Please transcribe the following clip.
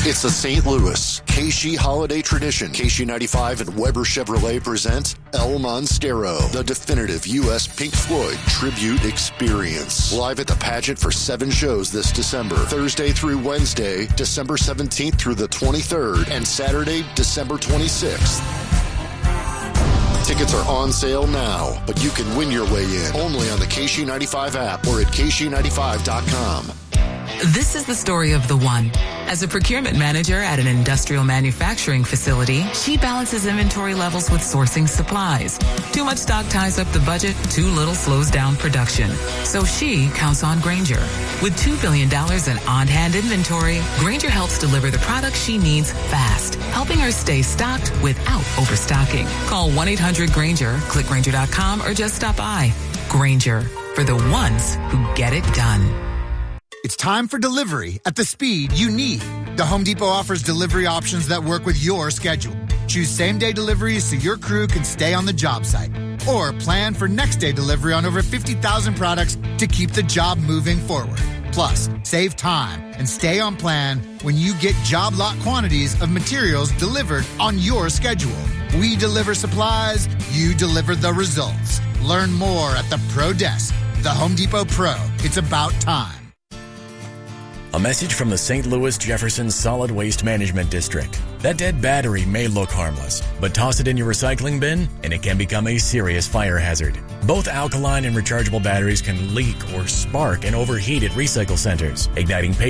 It's the St. Louis KC holiday tradition. KC95 and Weber Chevrolet present El Monstero, the definitive U.S. Pink Floyd tribute experience. Live at the pageant for 7 shows this December. Thursday through Wednesday, December 17th through the 23rd, and Saturday, December 26th. Tickets are on sale now, but you can win your way in only on the KC95 app or at KC95.com. This is the story of the one. As a procurement manager at an industrial manufacturing facility, she balances inventory levels with sourcing supplies. Too much stock ties up the budget, too little slows down production. So she counts on Grainger. With $2 billion in on-hand inventory, Grainger helps deliver the products she needs fast, helping her stay stocked without overstocking. Call 1-800-GRAINGER, click Grainger.com, or just stop by. Grainger, for the ones who get it done. It's time for delivery at the speed you need. The Home Depot offers delivery options that work with your schedule. Choose same-day deliveries so your crew can stay on the job site. Or plan for next-day delivery on over 50,000 products to keep the job moving forward. Plus, save time and stay on plan when you get job lot quantities of materials delivered on your schedule. We deliver supplies, you deliver the results. Learn more at the Pro Desk. The Home Depot Pro. It's about time. A message from the St. Louis Jefferson Solid Waste Management District. That dead battery may look harmless, but toss it in your recycling bin and it can become a serious fire hazard. Both alkaline and rechargeable batteries can leak or spark and overheat at recycle centers, igniting